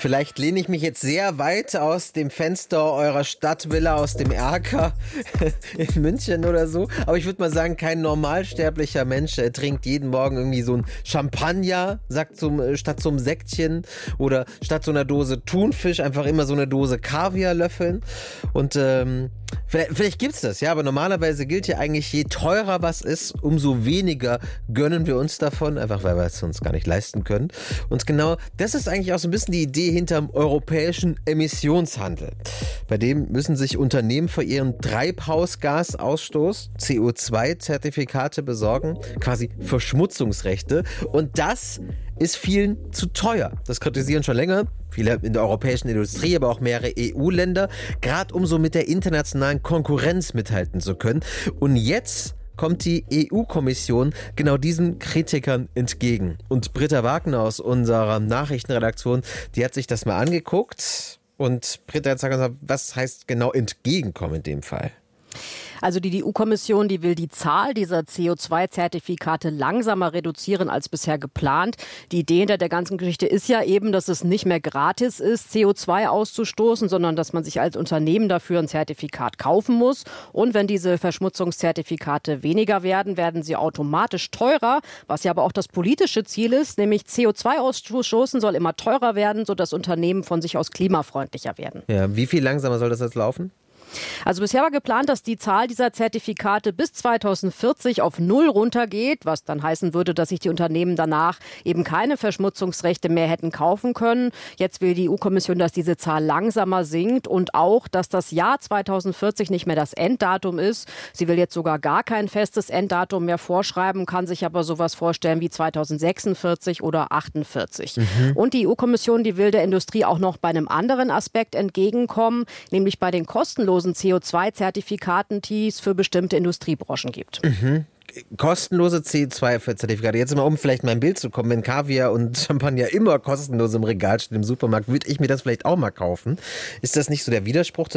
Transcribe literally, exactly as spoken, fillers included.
Vielleicht lehne ich mich jetzt sehr weit aus dem Fenster eurer Stadtvilla, aus dem Erker in München oder so. Aber ich würde mal sagen, kein normalsterblicher Mensch äh, trinkt jeden Morgen irgendwie so ein Champagner, sagt zum, statt so einem Säckchen oder statt so einer Dose Thunfisch einfach immer so eine Dose Kaviar löffeln. Und ähm, vielleicht, vielleicht gibt's das, ja, aber normalerweise gilt ja eigentlich, je teurer was ist, umso weniger gönnen wir uns davon, einfach weil wir es uns gar nicht leisten können. Und genau das ist eigentlich auch so ein bisschen die Idee hinterm europäischen Emissionshandel. Bei dem müssen sich Unternehmen für ihren Treibhausgasausstoß C O zwei Zertifikate besorgen, quasi Verschmutzungsrechte. Und das ist vielen zu teuer. Das kritisieren schon länger viele in der europäischen Industrie, aber auch mehrere E U-Länder, gerade um so mit der internationalen Konkurrenz mithalten zu können. Und jetzt kommt die E U-Kommission genau diesen Kritikern entgegen. Und Britta Wagner aus unserer Nachrichtenredaktion, die hat sich das mal angeguckt. Und Britta, jetzt sag uns, was heißt genau entgegenkommen in dem Fall? Also die E U-Kommission, die will die Zahl dieser C O zwei Zertifikate langsamer reduzieren als bisher geplant. Die Idee hinter der ganzen Geschichte ist ja eben, dass es nicht mehr gratis ist, C O zwei auszustoßen, sondern dass man sich als Unternehmen dafür ein Zertifikat kaufen muss. Und wenn diese Verschmutzungszertifikate weniger werden, werden sie automatisch teurer, was ja aber auch das politische Ziel ist, nämlich C O zwei ausstoßen soll immer teurer werden, sodass Unternehmen von sich aus klimafreundlicher werden. Ja, wie viel langsamer soll das jetzt laufen? Also bisher war geplant, dass die Zahl dieser Zertifikate bis zweitausendvierzig auf null runtergeht, was dann heißen würde, dass sich die Unternehmen danach eben keine Verschmutzungsrechte mehr hätten kaufen können. Jetzt will die E U-Kommission, dass diese Zahl langsamer sinkt und auch, dass das Jahr zweitausendvierzig nicht mehr das Enddatum ist. Sie will jetzt sogar gar kein festes Enddatum mehr vorschreiben, kann sich aber sowas vorstellen wie zweitausendsechsundvierzig oder achtundvierzig. Mhm. Und die E U-Kommission, die will der Industrie auch noch bei einem anderen Aspekt entgegenkommen, nämlich bei den kostenlosen C O zwei Zertifikaten, die es für bestimmte Industriebranchen gibt. Mhm. Kostenlose C O zwei Zertifikate. Jetzt mal, um vielleicht mein Bild zu kommen, wenn Kaviar und Champagner immer kostenlos im Regal stehen im Supermarkt, würde ich mir das vielleicht auch mal kaufen. Ist das nicht so der Widerspruch zu